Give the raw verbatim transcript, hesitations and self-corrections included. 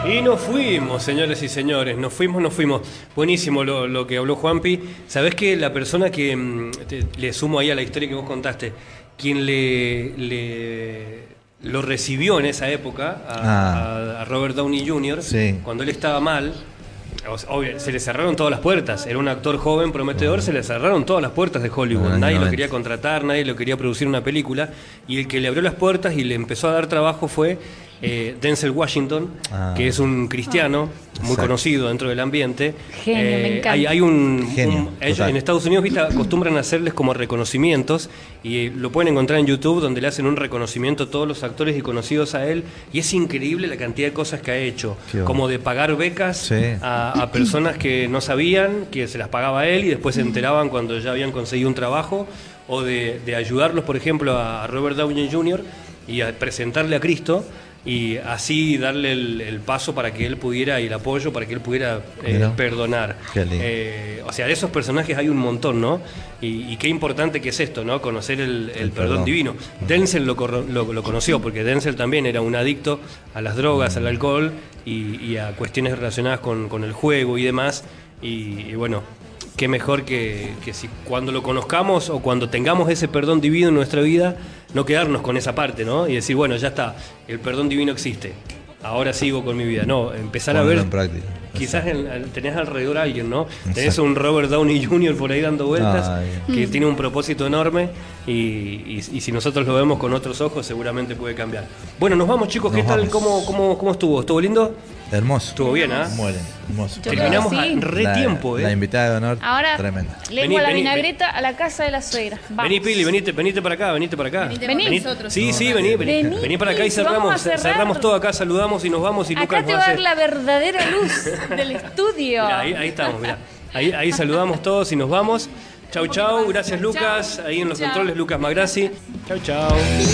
Y nos fuimos, señores y señores, nos fuimos, nos fuimos. Buenísimo lo, lo que habló Juanpi. ¿Sabés que la persona que, te, le sumo ahí a la historia que vos contaste, quien le, le lo recibió en esa época a, ah. a, a Robert Downey junior, sí. Cuando él estaba mal, obvio, se le cerraron todas las puertas. Era un actor joven, prometedor, se le cerraron todas las puertas de Hollywood. No, nadie no, lo quería contratar, nadie lo quería producir una película. Y el que le abrió las puertas y le empezó a dar trabajo fue eh, Denzel Washington, ah. que es un cristiano muy Exacto. conocido dentro del ambiente. Genio, eh, me encanta. Hay, hay un, Genio, un ellos, en Estados Unidos, ¿viste? Acostumbran a hacerles como reconocimientos y lo pueden encontrar en YouTube, donde le hacen un reconocimiento a todos los actores y conocidos a él, y es increíble la cantidad de cosas que ha hecho, como de pagar becas sí. a, a personas que no sabían, que se las pagaba él y después se enteraban cuando ya habían conseguido un trabajo, o de, de ayudarlos, por ejemplo, a Robert Downey junior y a presentarle a Cristo, y así darle el, el paso para que él pudiera, y el apoyo para que él pudiera eh, perdonar. Eh, o sea, de esos personajes hay un montón, ¿no? Y, y qué importante que es esto, ¿no? Conocer el, el, el perdón, perdón divino. Denzel lo, lo, lo conoció, porque Denzel también era un adicto a las drogas, al alcohol y, y a cuestiones relacionadas con, con el juego y demás. Y, y bueno, qué mejor que, que si cuando lo conozcamos o cuando tengamos ese perdón divino en nuestra vida, no quedarnos con esa parte, ¿no? Y decir, bueno, ya está, el perdón divino existe, ahora sigo con mi vida. No, empezar Ponerlo a ver, en práctica. Quizás en, tenés alrededor a alguien, ¿no? Exacto. Tenés un Robert Downey junior por ahí dando vueltas, Ay. que mm. tiene un propósito enorme y, y, y si nosotros lo vemos con otros ojos, seguramente puede cambiar. Bueno, nos vamos, chicos, ¿qué nos tal? Vamos. ¿Cómo, cómo, ¿Cómo estuvo? ¿Estuvo lindo? Hermoso. Estuvo bien, ¿ah? ¿eh? Muy bien, hermoso. Terminamos sí. a re la, tiempo, ¿eh? La invitada de honor, ahora, tremenda. Lengua la vinagreta a la casa de la suegra. Vamos. Vení, Pili, venite, venite para acá, venite para acá. Venite vení. Nosotros. Sí, sí, vení, vení, vení, vení para acá y cerramos, cerramos todo acá, saludamos y nos vamos. Y acá Lucas te va a dar la verdadera luz del estudio. Mirá, ahí, ahí estamos, mirá. Ahí, ahí saludamos todos y nos vamos. Chau, chau. Gracias, Lucas. Ahí en los chau. controles, Lucas Magrassi. Chau, chau.